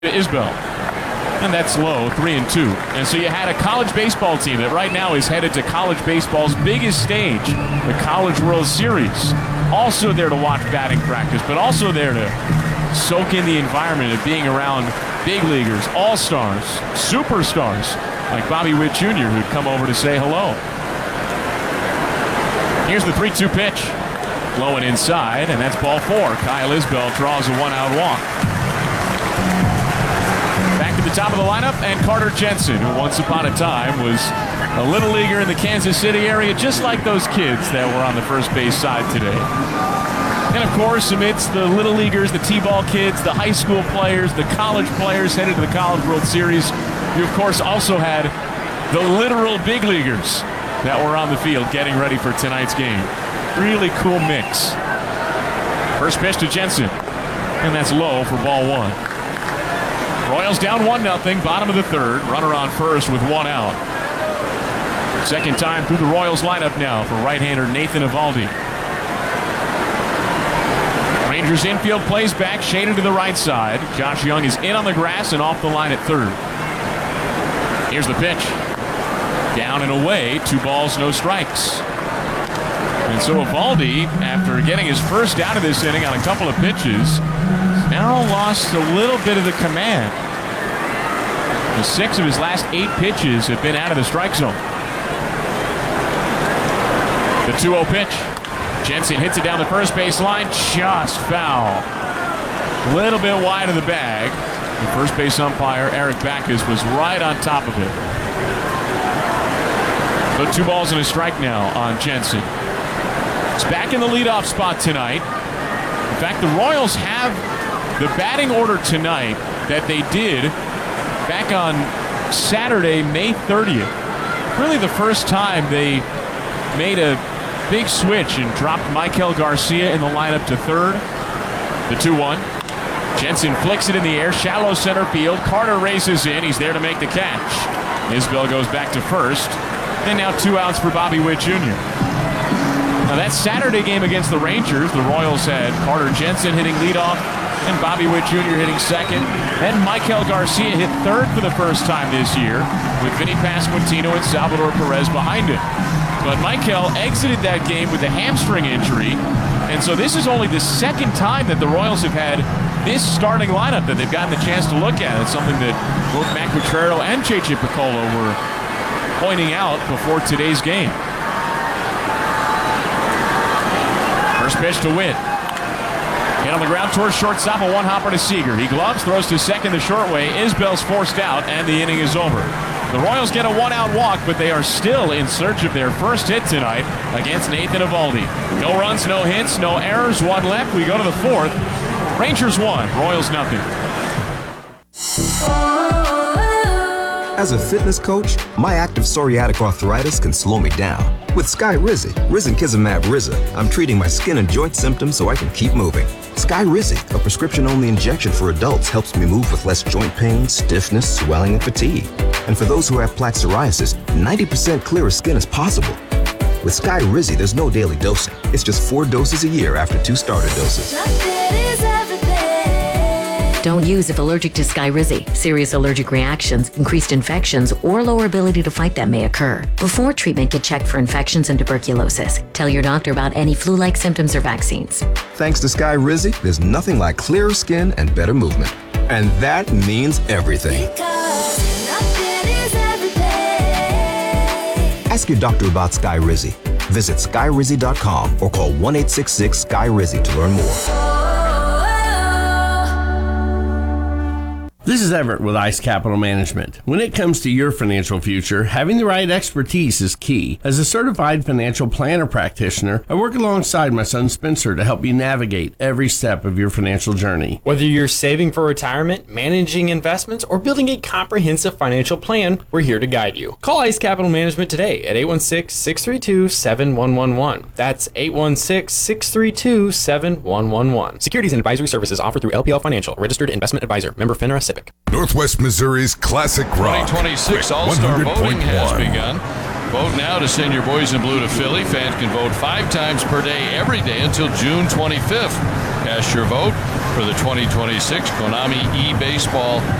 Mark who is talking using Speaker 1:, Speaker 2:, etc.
Speaker 1: Isbell. And that's low, 3-2. And so you had a college baseball team that right now is headed to college baseball's biggest stage, the College World Series. Also there to watch batting practice, but also there to soak in the environment of being around big leaguers, all-stars, superstars like Bobby Witt Jr., who'd come over to say hello. Here's the 3-2 pitch. Low and inside, and that's ball 4. Kyle Isbell draws a one-out walk. Back to the top of the lineup, and Carter Jensen, who once upon a time was a little leaguer in the Kansas City area, just like those kids that were on the first base side today. And, of course, amidst the little leaguers, the T-ball kids, the high school players, the college players headed to the College World Series, you, of course, also had the literal big leaguers that were on the field getting ready for tonight's game. Really cool mix. First pitch to Jensen, and that's low for ball 1. Royals down 1-0, bottom of the third. Runner on first with one out. Second time through the Royals lineup now for right-hander Nathan Eovaldi. Rangers infield plays back, shaded to the right side. Josh Young is in on the grass and off the line at third. Here's the pitch. Down and away, 2 balls, no strikes. And so Eovaldi, after getting his first out of this inning on a couple of pitches, now lost a little bit of the command. The 6 of his last 8 pitches have been out of the strike zone. The 2-0 pitch. Jensen hits it down the first base line, just foul. A little bit wide of the bag. The first base umpire, Eric Backus, was right on top of it. So 2 balls and a strike now on Jensen. He's back in the leadoff spot tonight. In fact, the Royals have the batting order tonight that they did back on Saturday, May 30th. Really the first time they made a big switch and dropped Michael Garcia in the lineup to third. The 2-1. Jensen flicks it in the air, shallow center field. Carter races in. He's there to make the catch. Isbell goes back to first. And now 2 outs for Bobby Witt Jr. Now that Saturday game against the Rangers, the Royals had Carter Jensen hitting leadoff and Bobby Witt Jr. hitting second. Then Michael Garcia hit third for the first time this year with Vinny Pasquantino and Salvador Perez behind him. But Michael exited that game with a hamstring injury, and so this is only the second time that the Royals have had this starting lineup that they've gotten the chance to look at. It's something that both Matt Quatraro and J.J. Piccolo were pointing out before today's game. First pitch to Witt. Hit on the ground towards shortstop, a one-hopper to Seager. He gloves, throws to second the short way. Isbell's forced out, and the inning is over. The Royals get a one-out walk, but they are still in search of their first hit tonight against Nathan Eovaldi. No runs, no hits, no errors, 1 left. We go to the 4th. Rangers 1, Royals nothing.
Speaker 2: As a fitness coach, my active psoriatic arthritis can slow me down. With Skyrizi, risankizumab Riza, I'm treating my skin and joint symptoms so I can keep moving. Skyrizi, a prescription-only injection for adults, helps me move with less joint pain, stiffness, swelling, and fatigue. And for those who have plaque psoriasis, 90% clearer skin is possible. With Skyrizi, there's no daily dosing. It's just 4 doses a year after 2 starter doses.
Speaker 3: Don't use if allergic to Skyrizi. Serious allergic reactions, increased infections, or lower ability to fight them may occur. Before treatment, get checked for infections and tuberculosis. Tell your doctor about any flu-like symptoms or vaccines.
Speaker 2: Thanks to Skyrizi, there's nothing like clearer skin and better movement. And that means everything. Ask your doctor about Skyrizi. Visit Skyrizi.com or call 1-866-SKY-RIZI to learn more.
Speaker 4: This is Everett with ICE Capital Management. When it comes to your financial future, having the right expertise is key. As a certified financial planner practitioner, I work alongside my son Spencer to help you navigate every step of your financial journey.
Speaker 5: Whether you're saving for retirement, managing investments, or building a comprehensive financial plan, we're here to guide you. Call ICE Capital Management today at 816-632-7111. That's 816-632-7111. Securities and advisory services offered through LPL Financial, registered investment advisor, member FINRA SIPC.
Speaker 6: Northwest Missouri's classic rock.
Speaker 7: 2026 All-Star voting has begun. Vote now to send your boys in blue to Philly. Fans can vote 5 times per day, every day until June 25th. Cast your vote for the 2026 Konami eBaseball